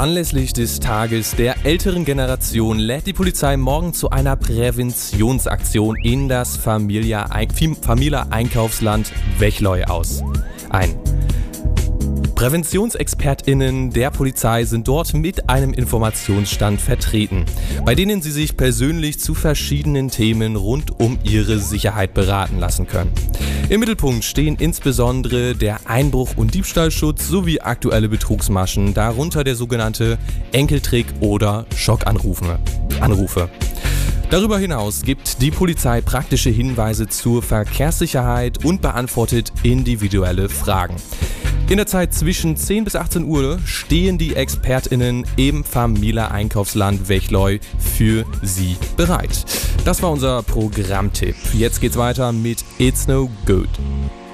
Anlässlich des Tages der älteren Generation lädt die Polizei morgen zu einer Präventionsaktion in das Familia Einkaufsland Wechleu ein. PräventionsexpertInnen der Polizei sind dort mit einem Informationsstand vertreten, bei denen sie sich persönlich zu verschiedenen Themen rund um ihre Sicherheit beraten lassen können. Im Mittelpunkt stehen insbesondere der Einbruch- und Diebstahlschutz sowie aktuelle Betrugsmaschen, darunter der sogenannte Enkeltrick oder Schockanrufe. Darüber hinaus gibt die Polizei praktische Hinweise zur Verkehrssicherheit und beantwortet individuelle Fragen. In der Zeit zwischen 10 bis 18 Uhr stehen die ExpertInnen im Famila Einkaufsland Wechleu für Sie bereit. Das war unser Programmtipp. Jetzt geht's weiter mit It's No Good.